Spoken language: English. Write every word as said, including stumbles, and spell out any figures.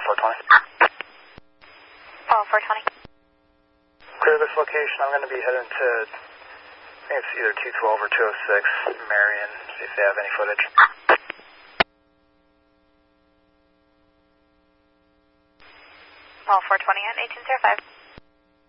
four twenty. Oh, four twenty. Clear this location. I'm going to be heading to, I think it's either two twelve or two oh six, Marion, see if they have any footage. Oh, four twenty and eighteen zero five.